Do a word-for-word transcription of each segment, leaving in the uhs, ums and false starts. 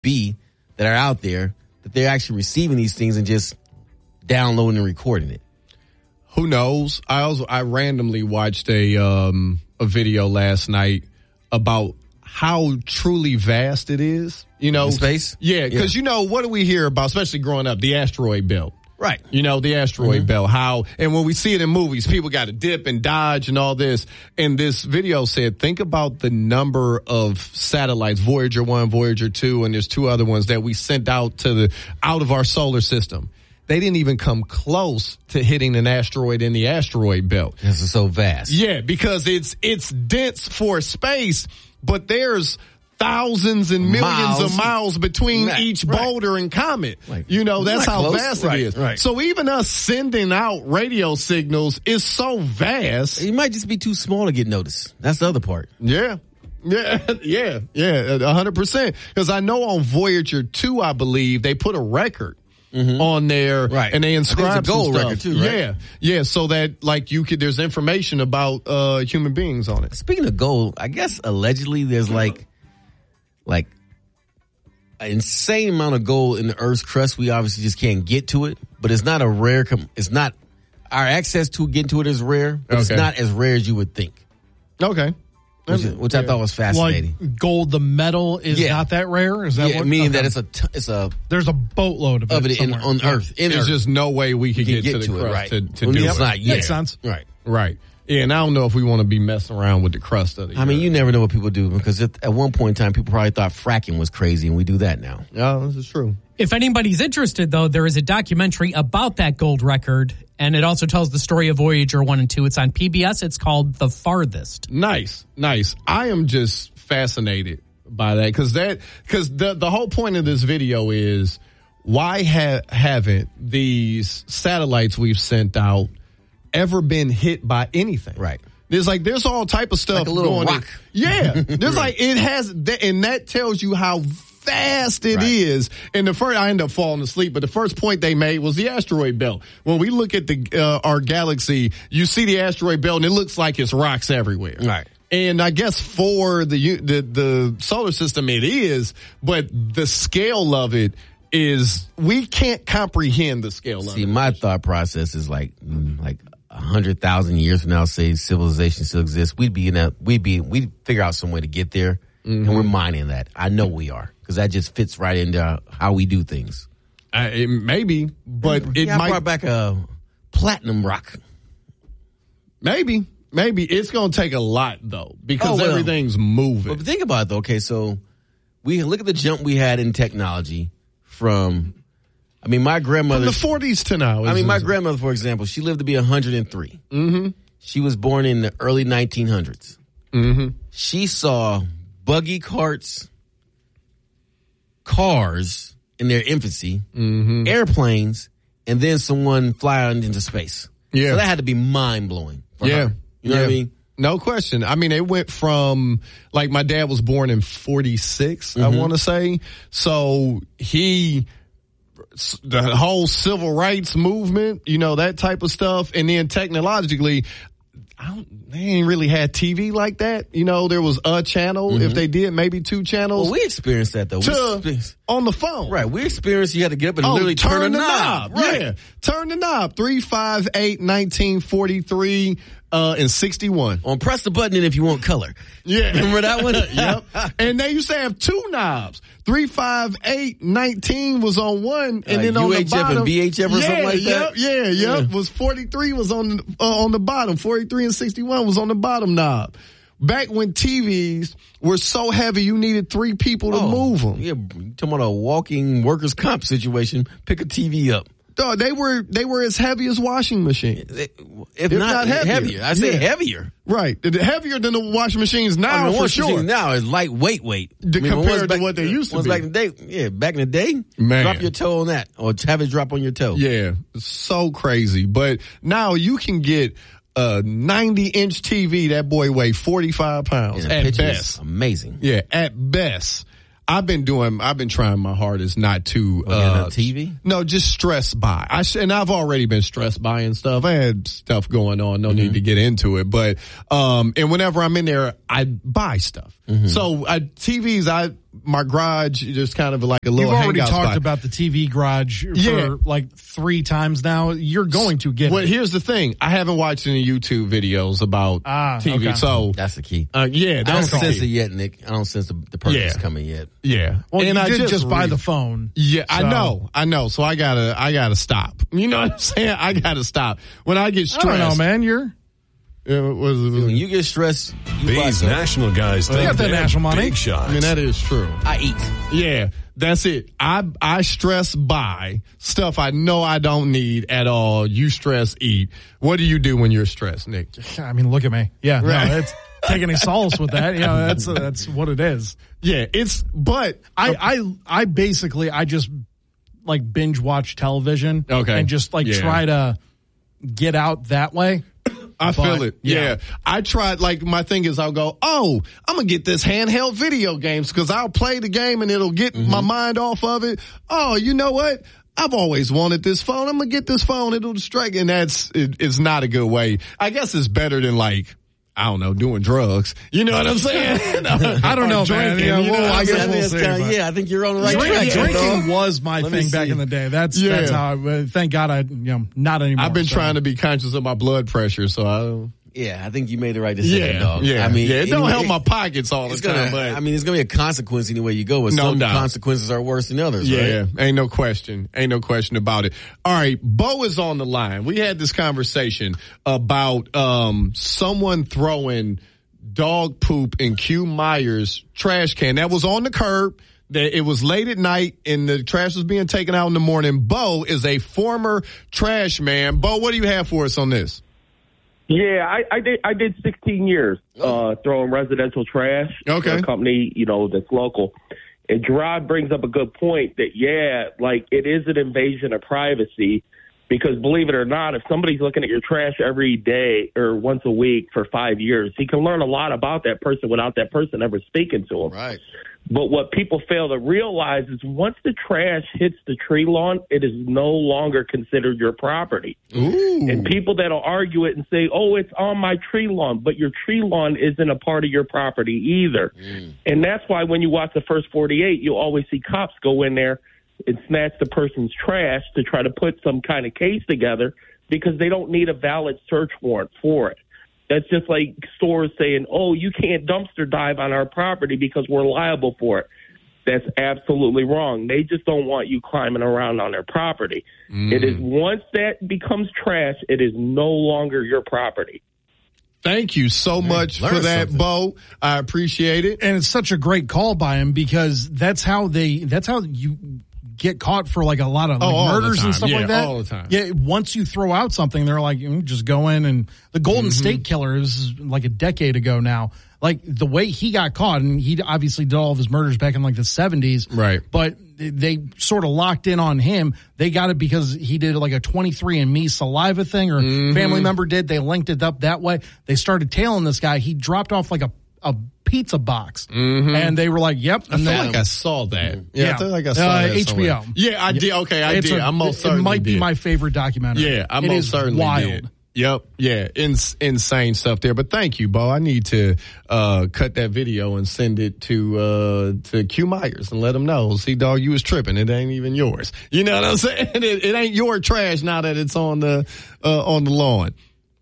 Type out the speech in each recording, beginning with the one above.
be that are out there that they're actually receiving these things and just downloading and recording it. Who knows? I also I randomly watched a um, a video last night about how truly vast it is. You know, in space. Yeah, because yeah. you know what do we hear about, especially growing up, the asteroid belt. Right. You know, the asteroid mm-hmm. belt, how, and when we see it in movies, people got to dip and dodge and all this. And this video said, think about the number of satellites, Voyager one, Voyager two, and there's two other ones that we sent out to the, out of our solar system. They didn't even come close to hitting an asteroid in the asteroid belt. This is so vast. Yeah, because it's, it's dense for space, but there's thousands and millions miles. of miles between right, each right. boulder and comet. Like, you know, that's how close. vast right, it is. Right. So even us sending out radio signals is so vast. It might just be too small to get noticed. That's the other part. Yeah. Yeah, yeah, yeah, a hundred percent. Because I know on Voyager two, I believe they put a record mm-hmm. on there, right. and they inscribed a gold some stuff. record too, right? Yeah, yeah. So that like you could, there's information about uh human beings on it. Speaking of gold, I guess allegedly there's like, like an insane amount of gold in the Earth's crust. We obviously just can't get to it, but it's not a rare. Com- it's not our access to get to it is rare, but okay. it's not as rare as you would think. Okay. Which, is, which yeah. I thought was fascinating. Like gold, the metal is yeah. not that rare. Is that yeah, what? Meaning okay. that it's a t- it's a there's a boatload of it, of it in, on yeah. Earth. In There's Earth. just no way we could get, get to the to crust it, right? to, to well, do it's it. not yet. Makes sense, right? Right. Yeah, and I don't know if we want to be messing around with the crust of the I Earth. mean, you never know what people do because at, at one point in time, people probably thought fracking was crazy, and we do that now. Yeah, this is true. If anybody's interested, though, there is a documentary about that gold record, and it also tells the story of Voyager one and two. It's on P B S. It's called The Farthest. Nice, nice. I am just fascinated by that because that because the the whole point of this video is why ha- haven't these satellites we've sent out ever been hit by anything? Right. There's like there's all type of stuff like a little going rock. In. Yeah. There's like it has and that tells you how fast it right. is. And the first I ended up falling asleep, but the first point they made was the asteroid belt. When we look at the uh, our galaxy, you see the asteroid belt and it looks like it's rocks everywhere. Right. And I guess for the, the the solar system it is, but the scale of it is we can't comprehend the scale See, of it. See, my thought process is like like a hundred thousand years from now, say civilization still exists, we'd be in a we'd be we'd figure out some way to get there, mm-hmm. and we're mining that. I know we are because that just fits right into how we do things. Uh, it maybe, but it yeah, I might brought back a platinum rock. Maybe. Maybe it's going to take a lot, though, because oh, well, everything's moving. But think about it, though. Okay, so we look at the jump we had in technology from, I mean, my grandmother. From the forties to now. I mean, my grandmother, for example, she lived to be one hundred three. Mm-hmm. She was born in the early nineteen hundreds. Mm-hmm. She saw buggy carts, cars in their infancy, mm-hmm. airplanes, and then someone flying into space. Yeah. So that had to be mind-blowing for yeah. her. You know yeah. what I mean? No question. I mean, it went from, like, my dad was born in forty-six, mm-hmm. I want to say. So he, the whole civil rights movement, you know, that type of stuff. And then technologically, I don't, they ain't really had T V like that. You know, there was a channel. Mm-hmm. If they did, maybe two channels. Well, we experienced that, though. To, we on the phone. Right. We experienced you had to get up and oh, literally turn, turn the, the knob. knob. Right. Yeah. Turn the knob. three five eight, nineteen forty-three Uh, and sixty-one. On press the button in if you want color. Yeah. Remember that one? Yep. And they used to have two knobs. three five eight, nineteen was on one, and uh, then on U H F the bottom. and V H F or yeah, something like yep, that? Yeah, yeah, yeah. Was forty-three was on, uh, on the bottom. forty-three and sixty-one was on the bottom knob. Back when T Vs were so heavy, you needed three people to oh, move them. Yeah, you're talking about a walking workers' comp situation. Pick a T V up. Dog, they were they were as heavy as washing machines. If, if not, not heavier. heavier. I say yeah. heavier. Right. Heavier than the washing machines now, I mean, for washing sure. machines now is lightweight weight. To I mean, compared back, to what they used to ones be. Back in the day, yeah, back in the day, Man. drop your toe on that or have it drop on your toe. Yeah, so crazy. But now you can get a ninety inch T V. That boy weigh forty-five pounds yeah, at best. Amazing. Yeah, at best. I've been doing, I've been trying my hardest not to, oh, uh, T V? No, just stress buy. I sh- and I've already been stressed buying stuff. I had stuff going on. No mm-hmm. need to get into it. But, um, and whenever I'm in there, I buy stuff. Mm-hmm. So I, T Vs, I, my garage just kind of like a little You've already hangout talked spot. about the T V garage for Yeah. like three times now. You're going to get Well, it. here's the thing. I haven't watched any YouTube videos about Ah, T V. okay. So, That's the key. uh, yeah, I don't that's the sense key. it yet, Nick. I don't sense the, the purchase Yeah. coming yet. Yeah. Well, and you I did just, buy read- the phone. Yeah, I So- know. I know. So I gotta, I gotta stop. You know what I'm saying? I gotta stop. When I get I stressed. don't know, man. You're Uh, what is it? When you get stressed, you buy These stuff. national guys think got that they're national money. big shots. I mean, that is true. I eat. Yeah, that's it. I I stress buy stuff I know I don't need at all. You stress eat. What do you do when you're stressed, Nick? I mean, look at me. Yeah, Right. no, it's take any solace with that. Yeah, that's that's what it is. Yeah, it's but I I I basically I just like binge watch television. Okay. and just like Yeah. try to get out that way. I feel But, it. Yeah. yeah. I tried, like, my thing is I'll go, oh, I'm going to get this handheld video games because I'll play the game and it'll get my mind off of it. Oh, you know what? I've always wanted this phone. I'm going to get this phone. It'll distract. And that's, it, it's not a good way. I guess it's better than, like, I don't know, doing drugs. You know what I'm saying? I don't know, Or man. drinking, Yeah, you know well, what I I'm guess saying? we'll It's see, kinda- but- yeah, I think you're on the right Drink- track. drinking bro. was my Let me thing back see. in the day. That's Yeah. that's how. I, thank God I, you know, not anymore. I've been so. trying to be conscious of my blood pressure, so I don't. Yeah, I think you made the right decision, Yeah, dog. yeah. I mean, yeah, it don't anyway, help my pockets all the It's time, gonna, but I mean, it's gonna be a consequence anyway you go. But No some doubt. consequences are worse than others. yeah, right? ain't no question. Ain't no question about it. All right, Bo is on the line. We had this conversation about um someone throwing dog poop in Q Myers trash can that was on the curb. That it was late at night and the trash was being taken out in the morning. Bo is a former trash man. Bo, what do you have for us on this? Yeah, I, I did. I did sixteen years uh, throwing residential trash. Okay. For a company, you know, that's local. And Gerard brings up a good point that yeah, like it is an invasion of privacy because believe it or not, if somebody's looking at your trash every day or once a week for five years, he can learn a lot about that person without that person ever speaking to him. Right. But what people fail to realize is once the trash hits the tree lawn, it is no longer considered your property. Ooh. And people that'll argue it and say, oh, it's on my tree lawn, but your tree lawn isn't a part of your property either. Mm. And that's why when you watch the first forty-eight, you'll always see cops go in there and snatch the person's trash to try to put some kind of case together because they don't need a valid search warrant for it. That's just like stores saying, oh, you can't dumpster dive on our property because we're liable for it. That's absolutely wrong. They just don't want you climbing around on their property. Mm. It is once that becomes trash, it is no longer your property. Thank you so much for that, something. Bo. I appreciate it. And it's such a great call by him because that's how they, that's how you get caught for like a lot of like oh, murders and stuff yeah, like that. all the time. Yeah, once you throw out something, they're like, mm, just go in and the Golden mm-hmm. State Killer is like a decade ago now. Like the way he got caught, and he obviously did all of his murders back in like the seventies. Right. But they sort of locked in on him. They got it because he did like a twenty-three and me saliva thing, or mm-hmm. family member did. They linked it up that way. They started tailing this guy. He dropped off like a a pizza box, mm-hmm. and they were like, "Yep." I and feel then, like I saw that. Yeah, yeah. I feel like I saw uh, that H B O. Somewhere. Yeah, I did. Okay, I it's did. A, I most it, certainly It might did. be my favorite documentary. Yeah, I it most is certainly wild. did. Yep. Yeah. Ins- insane stuff there. But thank you, Bo. I need to uh, cut that video and send it to uh, to Q Myers and let them know. See, dog, you was tripping. It ain't even yours. You know what I'm saying? It, it ain't your trash now that it's on the uh, on the lawn.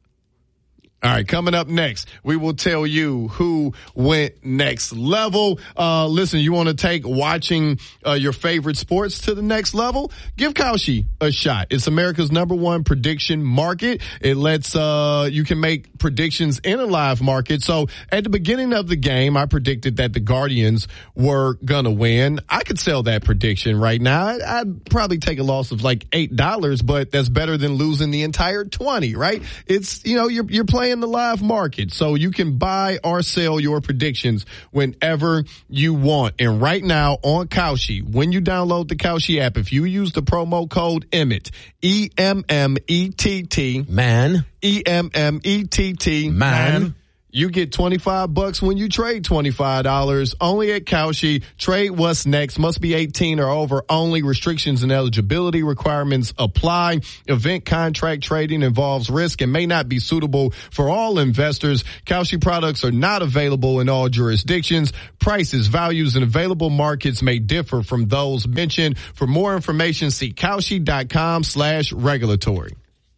All right, coming up next, we will tell you who went next level. Uh, listen, you want to take watching uh, your favorite sports to the next level? Give Kalshi a shot. It's America's number one prediction market. It lets, uh, you can make predictions in a live market. So at the beginning of the game, I predicted that the Guardians were going to win. I could sell that prediction right now. I'd, I'd probably take a loss of like eight dollars, but that's better than losing the entire twenty, right? It's, you know, you're, you're playing in the live market, so you can buy or sell your predictions whenever you want. And right now on Kalshi, when you download the Kalshi app, if you use the promo code Emmett, E M M E T T, man, E M M E T T, man, You get twenty-five bucks when you trade twenty-five dollars only at Kalshi. Trade what's next. Must be eighteen or over only. Restrictions and eligibility requirements apply. Event contract trading involves risk and may not be suitable for all investors. Kalshi products are not available in all jurisdictions. Prices, values, and available markets may differ from those mentioned. For more information, see Kalshi.com slash regulatory.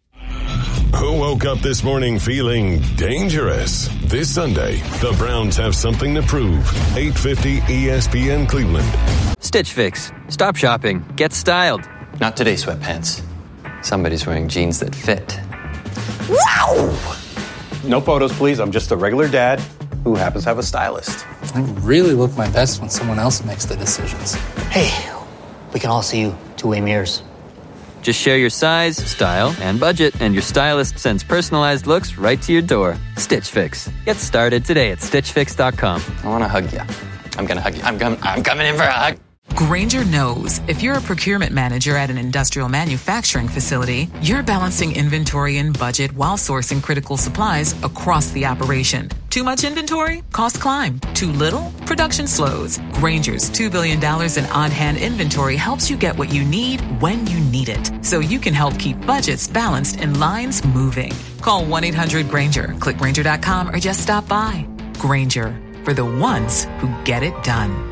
Who woke up this morning feeling dangerous? This Sunday, the Browns have something to prove. eight fifty E S P N Cleveland. Stitch Fix. Stop shopping. Get styled. Not today, sweatpants. Somebody's wearing jeans that fit. Wow! No photos, please. I'm just a regular dad who happens to have a stylist. I really look my best when someone else makes the decisions. Hey, we can all see you two-way mirrors. Just share your size, style, and budget, and your stylist sends personalized looks right to your door. Stitch Fix. Get started today at stitch fix dot com. I want to hug you. I'm going to hug you. I'm, com- I'm coming in for a hug. Grainger knows if you're a procurement manager at an industrial manufacturing facility, you're balancing inventory and budget while sourcing critical supplies across the operation. Too much inventory? Costs climb. Too little? Production slows. Grainger's two billion dollars in on-hand inventory helps you get what you need when you need it, so you can help keep budgets balanced and lines moving. Call one eight hundred Grainger, click Grainger dot com, or just stop by. Grainger, for the ones who get it done.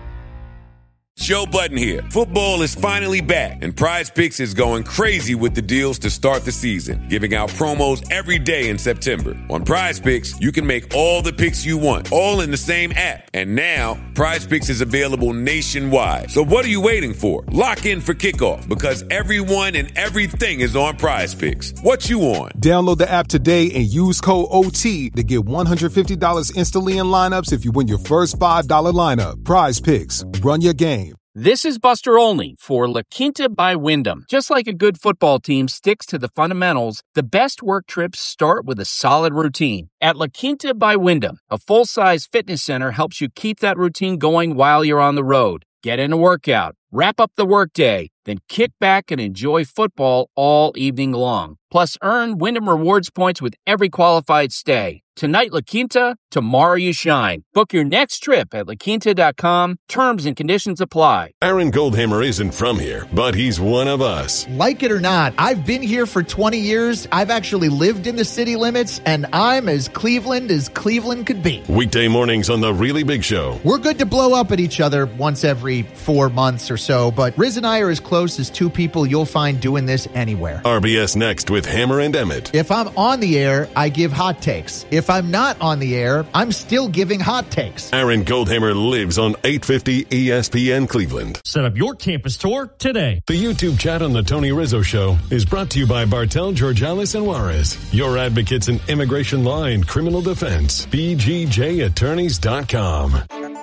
Joe Budden here. Football is finally back, and Prize Picks is going crazy with the deals to start the season, giving out promos every day in September. On Prize Picks, you can make all the picks you want, all in the same app. And now, Prize Picks is available nationwide. So what are you waiting for? Lock in for kickoff, because everyone and everything is on Prize Picks. What you on? Download the app today and use code O T to get one hundred fifty dollars instantly in lineups if you win your first five dollars lineup. Prize Picks. Run your game. This is Buster Olney for La Quinta by Wyndham. Just like a good football team sticks to the fundamentals, the best work trips start with a solid routine. At La Quinta by Wyndham, a full-size fitness center helps you keep that routine going while you're on the road. Get in a workout, wrap up the workday, then kick back and enjoy football all evening long. Plus, earn Wyndham Rewards points with every qualified stay. Tonight, La Quinta, tomorrow you shine. Book your next trip at la quinta dot com. Terms and conditions apply. Aaron Goldhammer isn't from here, but he's one of us. Like it or not, I've been here for twenty years. I've actually lived in the city limits, and I'm as Cleveland as Cleveland could be. Weekday mornings on The Really Big Show. We're good to blow up at each other once every four months or so, but Riz and I are as close as two people you'll find doing this anywhere. R B S Next with Hammer and Emmett. If I'm on the air, I give hot takes. If I'm not on the air, I'm still giving hot takes. Aaron Goldhammer lives on eight fifty E S P N Cleveland. Set up your campus tour today. The YouTube chat on The Tony Rizzo Show is brought to you by Bartel, Georgalis, and Juarez, your advocates in immigration law and criminal defense. B G J attorneys dot com.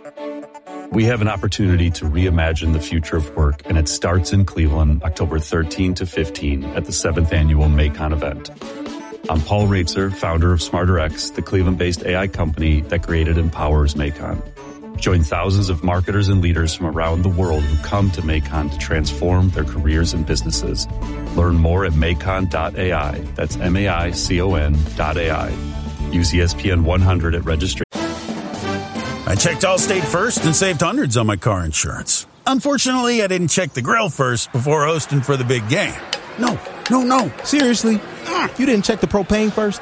We have an opportunity to reimagine the future of work, and it starts in Cleveland, October thirteenth to fifteenth at the seventh Annual Macon event. I'm Paul Raitzer, founder of SmarterX, the Cleveland-based A I company that created and powers Macon. Join thousands of marketers and leaders from around the world who come to Macon to transform their careers and businesses. Learn more at macon dot A I. That's M A I C O N dot A I. Use E S P N one hundred at registration. I checked Allstate first and saved hundreds on my car insurance. Unfortunately, I didn't check the grill first before hosting for the big game. No, no, no. Seriously? You didn't check the propane first?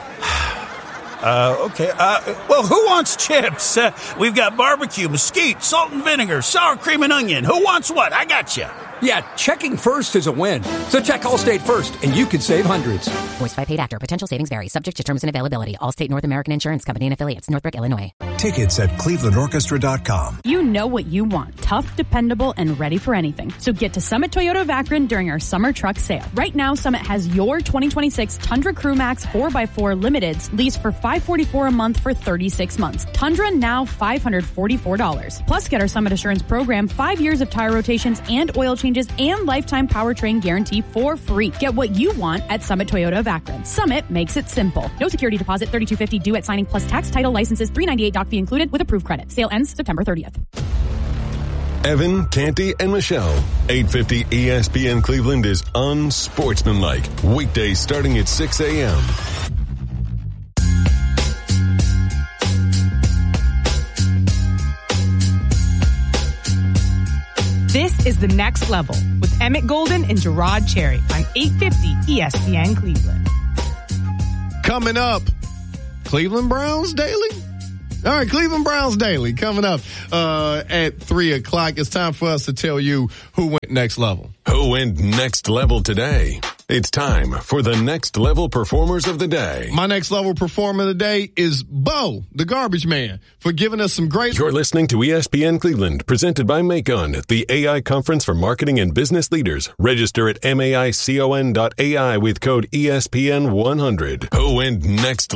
Uh, okay. Uh, well, who wants chips? Uh, we've got barbecue, mesquite, salt and vinegar, sour cream and onion. Who wants what? I got you. Yeah, checking first is a win. So check Allstate first, and you could save hundreds. Voiced by paid actor. Potential savings vary. Subject to terms and availability. Allstate North American Insurance Company and affiliates. Northbrook, Illinois. Tickets at cleveland orchestra dot com. You know what you want. Tough, dependable, and ready for anything. So get to Summit Toyota of Akron during our summer truck sale. Right now, Summit has your twenty twenty-six Tundra Crew Max four by four Limiteds leased for five hundred forty-four dollars a month for thirty-six months. Tundra now five hundred forty-four dollars. Plus, get our Summit Assurance program, five years of tire rotations and oil changes, and lifetime powertrain guarantee for free. Get what you want at Summit Toyota of Akron. Summit makes it simple. No security deposit, thirty-two fifty due at signing, plus tax, title, licenses, three ninety-eight doc fee included with approved credit. Sale ends September thirtieth. Evan, Canty, and Michelle. eight fifty E S P N Cleveland is unsportsmanlike. Weekdays starting at six a.m. is The Next Level with Emmett Golden and Gerard Cherry on eight fifty E S P N Cleveland. Coming up, Cleveland Browns Daily. All right, Cleveland Browns Daily coming up uh, at three o'clock. It's time for us to tell you who went next level. Who went next level today? It's time for the Next Level Performers of the Day. My next level performer of the day is Bo, the garbage man, for giving us some great... You're listening to E S P N Cleveland, presented by Macon, the A I Conference for Marketing and Business Leaders. Register at maicon dot A I with code E S P N one hundred. Who went next